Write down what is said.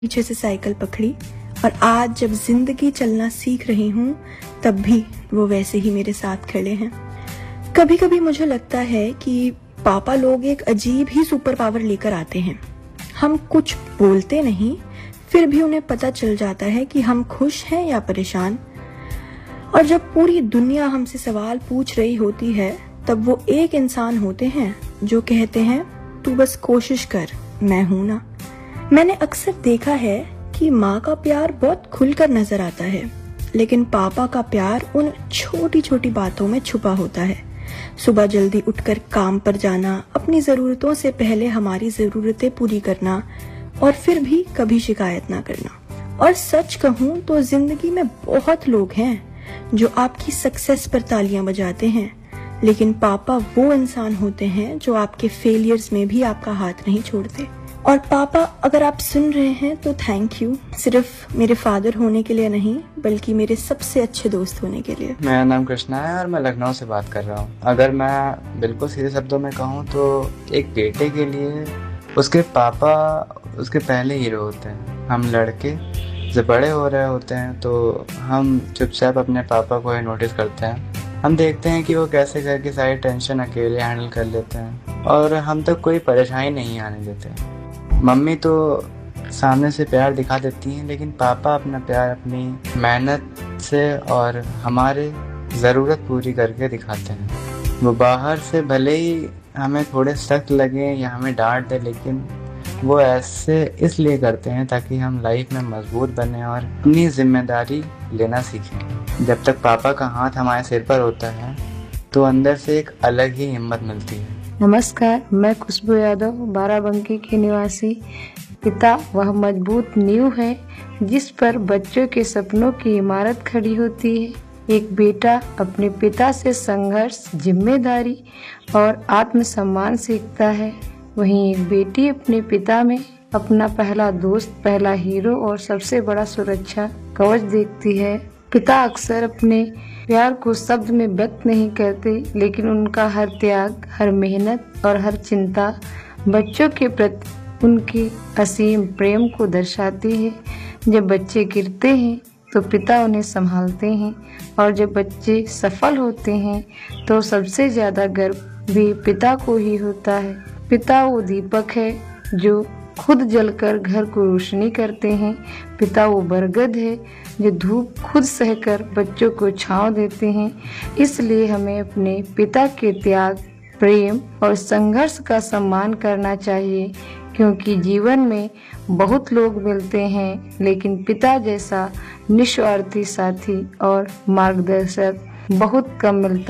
पीछे से साइकिल पकड़ी और आज जब जिंदगी चलना सीख रही हूँ तब भी वो वैसे ही मेरे साथ खड़े हैं। कभी कभी मुझे लगता है कि पापा लोग एक अजीब ही सुपर पावर लेकर आते हैं। हम कुछ बोलते नहीं, फिर भी उन्हें पता चल जाता है कि हम खुश हैं या परेशान। और जब पूरी दुनिया हमसे सवाल पूछ रही होती है तब वो एक इंसान होते हैं जो कहते हैं तू बस कोशिश कर, मैं हूं ना। मैंने अक्सर देखा है कि माँ का प्यार बहुत खुलकर नजर आता है, लेकिन पापा का प्यार उन छोटी छोटी बातों में छुपा होता है। सुबह जल्दी उठकर काम पर जाना, अपनी जरूरतों से पहले हमारी जरूरतें पूरी करना और फिर भी कभी शिकायत ना करना। और सच कहूँ तो जिंदगी में बहुत लोग हैं जो आपकी सक्सेस पर तालियां बजाते हैं, लेकिन पापा वो इंसान होते हैं जो आपके फेलियर्स में भी आपका हाथ नहीं छोड़ते। और पापा, अगर आप सुन रहे हैं तो थैंक यू, सिर्फ मेरे फादर होने के लिए नहीं बल्कि मेरे सबसे अच्छे दोस्त होने के लिए। मेरा नाम कृष्णा है और मैं लखनऊ से बात कर रहा हूँ। अगर मैं बिल्कुल सीधे शब्दों में कहूँ तो एक बेटे के लिए उसके पापा उसके पहले हीरो होते हैं। हम लड़के जब बड़े हो रहे होते हैं तो हम चुपचाप अपने पापा को ही नोटिस करते हैं। हम देखते हैं कि वो कैसे घर की सारी टेंशन अकेले हैंडल कर लेते हैं और हम तक कोई परेशानी नहीं आने देते। मम्मी तो सामने से प्यार दिखा देती हैं, लेकिन पापा अपना प्यार अपनी मेहनत से और हमारे ज़रूरत पूरी करके दिखाते हैं। वो बाहर से भले ही हमें थोड़े सख्त लगे या हमें डांट दे, लेकिन वो ऐसे इसलिए करते हैं ताकि हम लाइफ में मजबूत बने और अपनी जिम्मेदारी लेना सीखें। जब तक पापा का हाथ हमारे सिर पर होता है तो अंदर से एक अलग ही हिम्मत मिलती है। नमस्कार, मैं खुशबू यादव, बाराबंकी की निवासी। पिता वह मजबूत नींव है जिस पर बच्चों के सपनों की इमारत खड़ी होती है। एक बेटा अपने पिता से संघर्ष, जिम्मेदारी और आत्मसम्मान सीखता है, वहीं एक बेटी अपने पिता में अपना पहला दोस्त, पहला हीरो और सबसे बड़ा सुरक्षा कवच देखती है। पिता अक्सर अपने प्यार को शब्द में व्यक्त नहीं करते, लेकिन उनका हर त्याग, हर मेहनत और हर चिंता बच्चों के प्रति उनके असीम प्रेम को दर्शाती है। जब बच्चे गिरते हैं तो पिता उन्हें संभालते हैं और जब बच्चे सफल होते हैं तो सबसे ज्यादा गर्व भी पिता को ही होता है। पिता वो दीपक है जो खुद जलकर घर को रोशनी करते हैं। पिता वो बरगद है जो धूप खुद सहकर बच्चों को छांव देते हैं। इसलिए हमें अपने पिता के त्याग, प्रेम और संघर्ष का सम्मान करना चाहिए, क्योंकि जीवन में बहुत लोग मिलते हैं लेकिन पिता जैसा निस्वार्थी साथी और मार्गदर्शक बहुत कम मिलता